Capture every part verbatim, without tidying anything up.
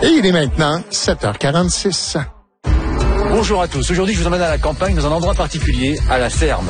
Et il est maintenant sept heures quarante-six. Bonjour à tous. Aujourd'hui, je vous emmène à la campagne dans un endroit particulier, à la ferme.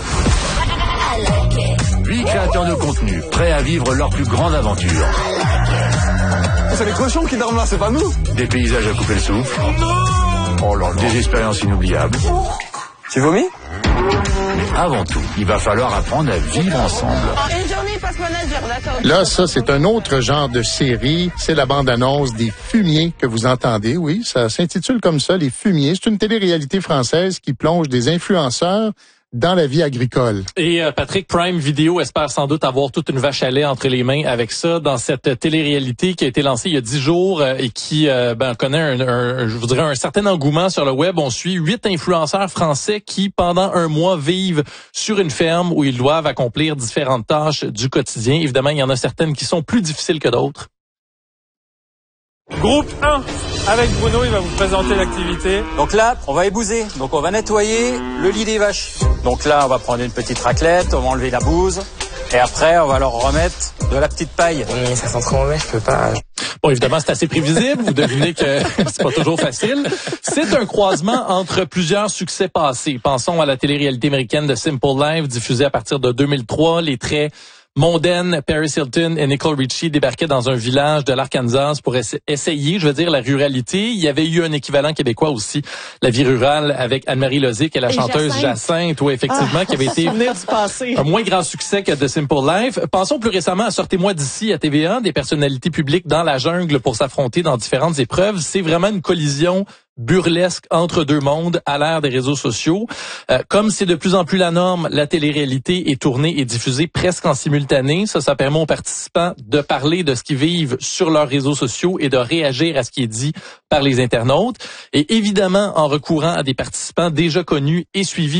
Huit créateurs de contenu, prêts à vivre leur plus grande aventure. C'est les cochons qui dorment là, c'est pas nous. Des paysages à couper le souffle. Oh là là. Des expériences inoubliables. Tu vomis? Mais avant tout, il va falloir apprendre à vivre ensemble. Une journée passe manager, d'accord. Là, ça, c'est un autre genre de série. C'est la bande-annonce des Fumiers que vous entendez. Oui, ça s'intitule comme ça, Les Fumiers. C'est une télé-réalité française qui plonge des influenceurs dans la vie agricole. Et euh, Patrick, Prime Video espère sans doute avoir toute une vache à lait entre les mains avec ça dans cette télé-réalité qui a été lancée il y a dix jours euh, et qui euh, ben, connaît un, un, je vous dirais un certain engouement sur le web. On suit huit influenceurs français qui, pendant un mois, vivent sur une ferme où ils doivent accomplir différentes tâches du quotidien. Évidemment, il y en a certaines qui sont plus difficiles que d'autres. Groupe un, avec Bruno, il va vous présenter l'activité. Donc là, on va ébouser. Donc on va nettoyer le lit des vaches. Donc là, on va prendre une petite raclette, on va enlever la bouse. Et après, on va leur remettre de la petite paille. Mais ça sent trop mauvais, je peux pas. Bon, évidemment, c'est assez prévisible. Vous devinez que c'est pas toujours facile. C'est un croisement entre plusieurs succès passés. Pensons à la télé-réalité américaine de Simple Life, diffusée à partir de deux mille trois. Les traits mondaines, Paris Hilton et Nicole Richie débarquaient dans un village de l'Arkansas pour essa- essayer, je veux dire, la ruralité. Il y avait eu un équivalent québécois aussi, la vie rurale, avec Anne-Marie Lozic et la et chanteuse Jacinthe, Jacinthe oui, effectivement, ah, qui avait été un moins grand succès que The Simple Life. Pensons plus récemment à Sortez-moi d'ici à T V A, des personnalités publiques dans la jungle pour s'affronter dans différentes épreuves. C'est vraiment une collision burlesque entre deux mondes à l'ère des réseaux sociaux. Euh, comme c'est de plus en plus la norme, la télé-réalité est tournée et diffusée presque en simultané. Ça, ça permet aux participants de parler de ce qu'ils vivent sur leurs réseaux sociaux et de réagir à ce qui est dit par les internautes. Et évidemment, en recourant à des participants déjà connus et suivis